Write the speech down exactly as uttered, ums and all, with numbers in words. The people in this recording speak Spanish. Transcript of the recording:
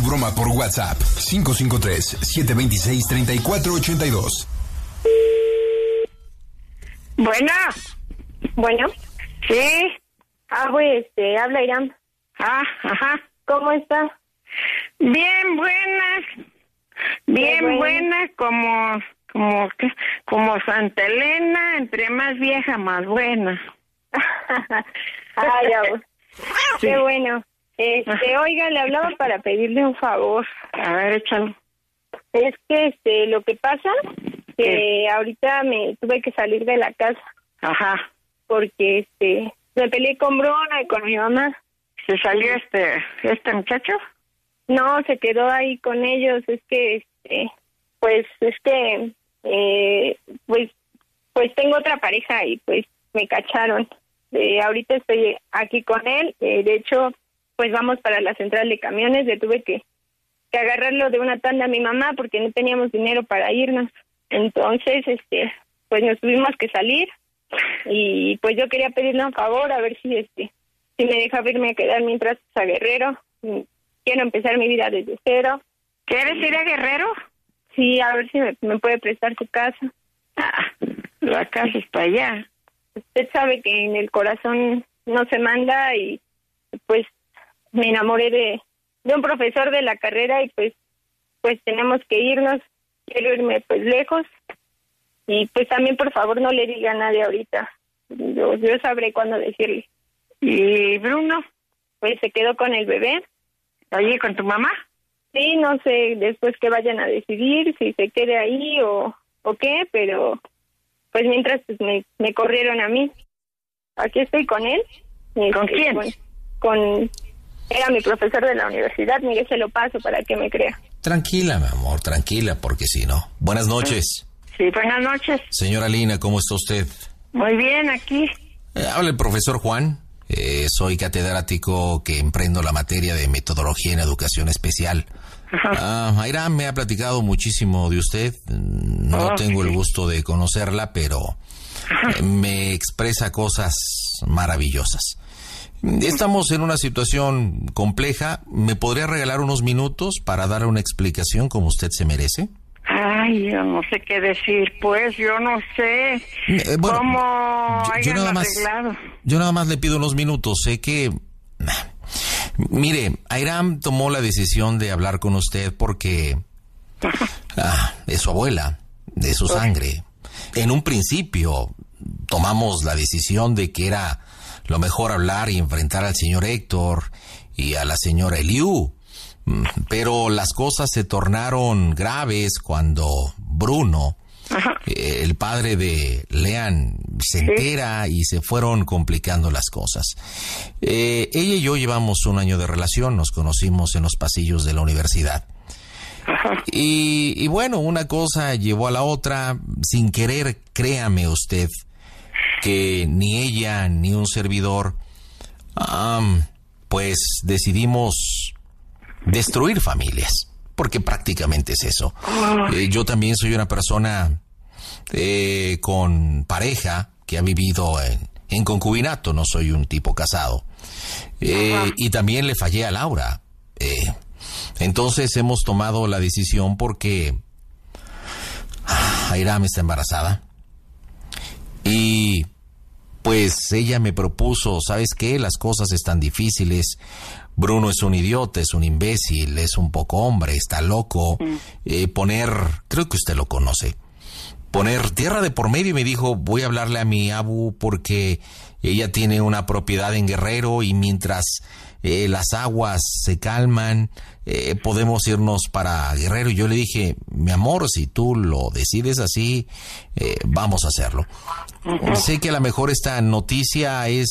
tu broma por WhatsApp. cinco cinco tres, siete dos seis, tres cuatro ocho dos. Bueno. Bueno. Sí. Ah, pues, este, habla Irán. Ah, ajá. ¿Cómo está? Bien buenas. Bien bueno. buenas, como, como, ¿qué? Como Santa Elena, entre más vieja, más buena. Ah, ya, pues. Sí. Qué bueno. Este, oiga, le hablaba para pedirle un favor. A ver, échalo. Es que, este, lo que pasa, que ¿Qué? ahorita me tuve que salir de la casa. Ajá. Porque, este, me peleé con Bruna y con mi mamá. ¿Se salió este, este muchacho? No, se quedó ahí con ellos. Es que, este, pues, es que, eh, pues, pues tengo otra pareja y pues me cacharon. Eh, ahorita estoy aquí con él. Eh, de hecho, pues vamos para la central de camiones. Le tuve que, que agarrarlo de una tanda a mi mamá porque no teníamos dinero para irnos. Entonces, este, pues nos tuvimos que salir. Y pues yo quería pedirle un favor, a ver si, este, si me deja irme a quedar mientras a Guerrero. Quiero empezar mi vida desde cero. ¿Quieres ir a Guerrero? Sí, a ver si me, me puede prestar su casa. Ah, la casa está allá. Usted sabe que en el corazón no se manda y pues me enamoré de, de un profesor de la carrera y pues pues tenemos que irnos. Quiero irme pues lejos y pues también por favor no le diga a nadie ahorita. Yo, yo sabré cuándo decirle. ¿Y Bruno? Pues se quedó con el bebé. ¿Allí con tu mamá? Sí, no sé después que vayan a decidir si se quede ahí o, o qué, pero pues mientras pues, me, me corrieron a mí. Aquí estoy con él. ¿Con Este, quién? Con, con... Era mi profesor de la universidad, Miguel, se lo paso para que me crea. Tranquila, mi amor, tranquila, porque si no. Buenas noches. Sí, buenas noches. Señora Lina, ¿cómo está usted? Muy bien, aquí. Eh, habla el profesor Juan. Eh, soy catedrático que emprendo la materia de metodología en educación especial. Ah, Airam me ha platicado muchísimo de usted. No Oh, tengo el sí. gusto de conocerla, pero eh, me expresa cosas maravillosas. Estamos en una situación compleja. ¿Me podría regalar unos minutos para dar una explicación como usted se merece? Ay, yo no sé qué decir, pues, yo no sé Eh, bueno, cómo yo- yo hayan nada más- arreglado. Yo nada más le pido unos minutos. Sé que... Mire, Airam tomó la decisión de hablar con usted porque... Ah, es su abuela, de su sangre. En un principio tomamos la decisión de que era lo mejor hablar y enfrentar al señor Héctor y a la señora Eliú. Mm, Pero las cosas se tornaron graves cuando Bruno, eh, el padre de Lean, se entera y se fueron complicando las cosas. Eh, ella y yo llevamos un año de relación, nos conocimos en los pasillos de la universidad. Y, y bueno, una cosa llevó a la otra, sin querer, créame usted, que ni ella ni un servidor, am, pues decidimos destruir familias, porque prácticamente es eso. Eh, yo también soy una persona eh, con pareja que ha vivido en, en concubinato, no soy un tipo casado. Eh, y también le fallé a Laura. Eh, entonces hemos tomado la decisión porque ah, Airam está embarazada. Y pues ella me propuso, ¿sabes qué? Las cosas están difíciles. Bruno es un idiota, es un imbécil, es un poco hombre, está loco. Eh, poner, creo que usted lo conoce, poner tierra de por medio, y me dijo, voy a hablarle a mi abu porque ella tiene una propiedad en Guerrero y mientras eh, las aguas se calman, eh, podemos irnos para Guerrero. Y yo le dije, mi amor, si tú lo decides así, eh, vamos a hacerlo. Sé que a lo mejor esta noticia es